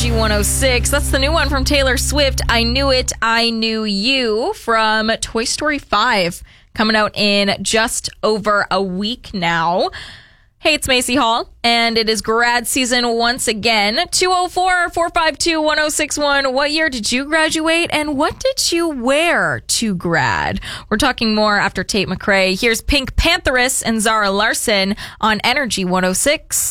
Energy 106. That's the new one from Taylor Swift. I Knew It, I Knew You from Toy Story 5. Coming out in just over a week now. Hey, it's Macy Hall, and it is grad season once again. 204-452-1061. What year did you graduate, and what did you wear to grad? We're talking more after Tate McRae. Here's Pink Pantheress and Zara Larson on Energy 106.